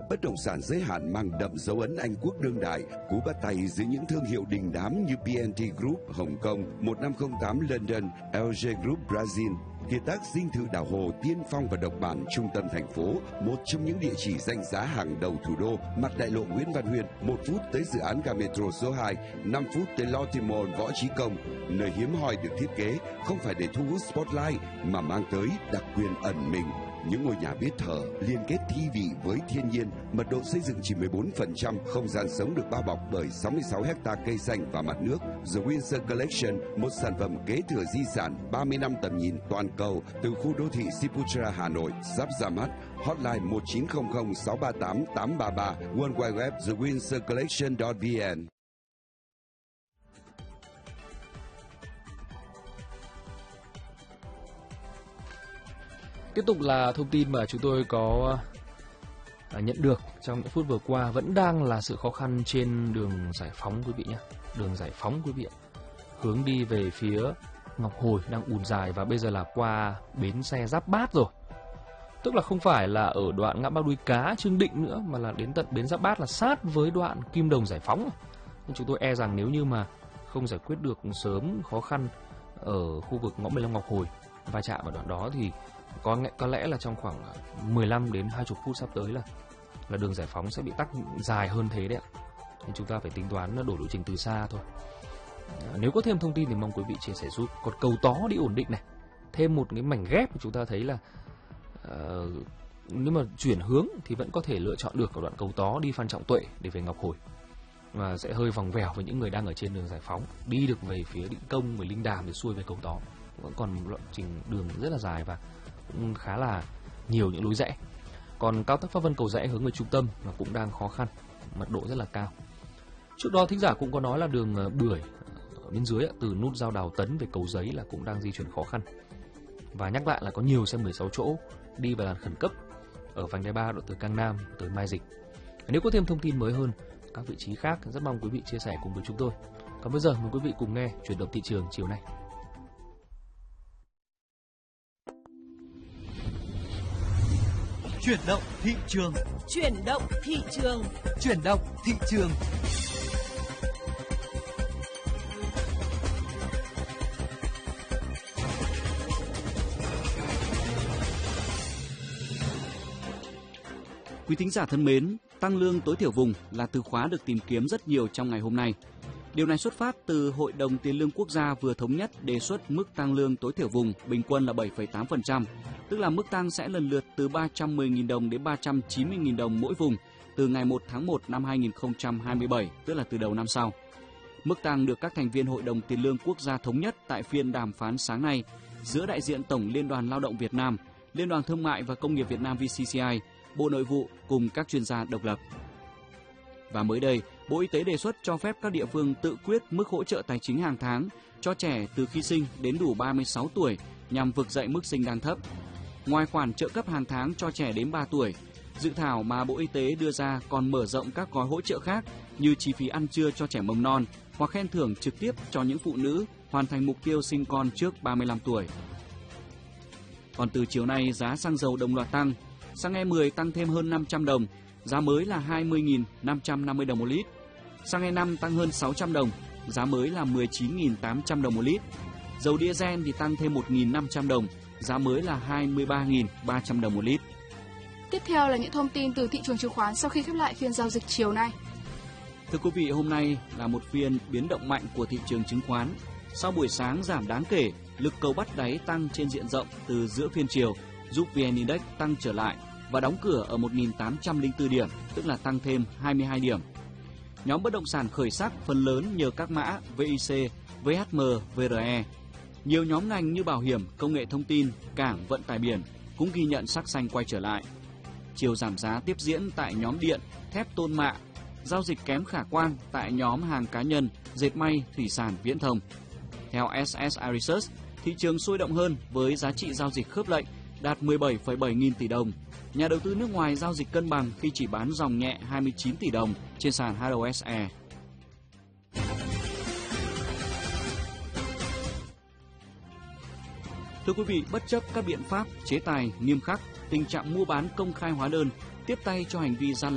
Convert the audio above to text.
bất động sản giới hạn mang đậm dấu ấn Anh quốc đương đại, cú bắt tay giữa những thương hiệu đình đám như BNT Group Hồng Kông, 1508 London, LG Group Brazil. Kiệt tác dinh thự đảo hồ tiên phong và độc bản trung tâm thành phố, một trong những địa chỉ danh giá hàng đầu thủ đô, mặt đại lộ Nguyễn Văn Huyên, 1 phút tới dự án ga metro số 2, 5 phút tới Lotte Mall Võ Chí Công, nơi hiếm hoi được thiết kế không phải để thu hút spotlight mà mang tới đặc quyền ẩn mình. Những ngôi nhà biết thở, liên kết thi vị với thiên nhiên, mật độ xây dựng chỉ 14%, không gian sống được bao bọc bởi 66 hecta cây xanh và mặt nước. The Windsor Collection, một sản phẩm kế thừa di sản 30 năm tầm nhìn toàn cầu từ khu đô thị Siputra, Hà Nội, sắp ra mắt. Hotline 1900 638 833, World Wide Web thewindsorcollection.vn. Tiếp tục là thông tin mà chúng tôi có nhận được trong những phút vừa qua, vẫn đang là sự khó khăn trên đường Giải Phóng quý vị nhé. Đường Giải Phóng quý vị ạ. Hướng đi về phía Ngọc Hồi đang ùn dài và bây giờ là qua bến xe Giáp Bát rồi. Tức là không phải là ở đoạn ngã ba Đuôi Cá, Trương Định nữa mà là đến tận bến Giáp Bát, là sát với đoạn Kim Đồng Giải Phóng. Nhưng chúng tôi e rằng nếu như mà không giải quyết được sớm khó khăn ở khu vực ngõ 15 Ngọc Hồi va chạm ở đoạn đó thì có lẽ là trong khoảng 15 đến 20 phút sắp tới là đường Giải Phóng sẽ bị tắc dài hơn thế đấy ạ. Nên chúng ta phải tính toán đổi lộ trình từ xa thôi. Nếu có thêm thông tin thì mong quý vị chia sẻ giúp. Còn cầu Tó đi ổn định này, thêm một cái mảnh ghép chúng ta thấy là nếu mà chuyển hướng thì vẫn có thể lựa chọn được ở đoạn cầu Tó đi Phan Trọng Tuệ để về Ngọc Hồi, và sẽ hơi vòng vèo với những người đang ở trên đường Giải Phóng đi được về phía Định Công và Linh Đàm để xuôi về cầu Tó. Vẫn còn một lộ trình đường rất là dài và cũng khá là nhiều những lối rẽ. Còn cao tốc Pháp Vân Cầu Giẽ hướng về trung tâm là cũng đang khó khăn, mật độ rất là cao. Trước đó thính giả cũng có nói là đường Bưởi ở bên dưới từ nút giao Đào Tấn về Cầu Giấy là cũng đang di chuyển khó khăn. Và nhắc lại là có nhiều xe 16 chỗ đi vào làn khẩn cấp ở vành đai 3 đoạn từ Cang Nam tới Mai Dịch. Nếu có thêm thông tin mới hơn các vị trí khác, rất mong quý vị chia sẻ cùng với chúng tôi. Còn bây giờ mời quý vị cùng nghe Chuyển động thị trường chiều nay. Chuyển động thị trường. Chuyển động thị trường. Chuyển động thị trường. Quý thính giả thân mến, tăng lương tối thiểu vùng là từ khóa được tìm kiếm rất nhiều trong ngày hôm nay. Điều này xuất phát từ Hội đồng Tiền lương Quốc gia vừa thống nhất đề xuất mức tăng lương tối thiểu vùng bình quân là 7,8%, tức là mức tăng sẽ lần lượt từ 310.000 đồng đến 390.000 đồng mỗi vùng từ ngày 1 tháng 1 năm 2027, tức là từ đầu năm sau. Mức tăng được các thành viên Hội đồng Tiền lương Quốc gia thống nhất tại phiên đàm phán sáng nay giữa đại diện Tổng Liên đoàn Lao động Việt Nam, Liên đoàn Thương mại và Công nghiệp Việt Nam VCCI, Bộ Nội vụ cùng các chuyên gia độc lập. Và mới đây, Bộ Y tế đề xuất cho phép các địa phương tự quyết mức hỗ trợ tài chính hàng tháng cho trẻ từ khi sinh đến đủ 36 tuổi nhằm vực dậy mức sinh đang thấp. Ngoài khoản trợ cấp hàng tháng cho trẻ đến 3 tuổi, dự thảo mà Bộ Y tế đưa ra còn mở rộng các gói hỗ trợ khác như chi phí ăn trưa cho trẻ mầm non hoặc khen thưởng trực tiếp cho những phụ nữ hoàn thành mục tiêu sinh con trước 35 tuổi. Còn từ chiều nay, giá xăng dầu đồng loạt tăng. Xăng E10 tăng thêm hơn 500 đồng, giá mới là 20.550 đồng một lít. Xăng E5 tăng hơn 600 đồng, giá mới là 19.800 đồng một lít. Dầu diesel thì tăng thêm 1.500 đồng, giá mới là 23.300 đồng một lít. Tiếp theo là những thông tin từ thị trường chứng khoán sau khi khép lại phiên giao dịch chiều nay. Thưa quý vị, hôm nay là một phiên biến động mạnh của thị trường chứng khoán. Sau buổi sáng giảm đáng kể, lực cầu bắt đáy tăng trên diện rộng từ giữa phiên chiều, giúp VN Index tăng trở lại và đóng cửa ở 1.804 điểm, tức là tăng thêm 22 điểm. Nhóm bất động sản khởi sắc phần lớn nhờ các mã VIC, VHM, VRE. Nhiều nhóm ngành như bảo hiểm, công nghệ thông tin, cảng, vận tải biển cũng ghi nhận sắc xanh quay trở lại. Chiều giảm giá tiếp diễn tại nhóm điện, thép tôn mạ, giao dịch kém khả quan tại nhóm hàng cá nhân, dệt may, thủy sản, viễn thông. Theo SSI Research, thị trường sôi động hơn với giá trị giao dịch khớp lệnh đạt 17,7 nghìn tỷ đồng. Nhà đầu tư nước ngoài giao dịch cân bằng khi chỉ bán dòng nhẹ 29 tỷ đồng trên sàn HOSE. Thưa quý vị, bất chấp các biện pháp chế tài nghiêm khắc, tình trạng mua bán công khai hóa đơn tiếp tay cho hành vi gian lận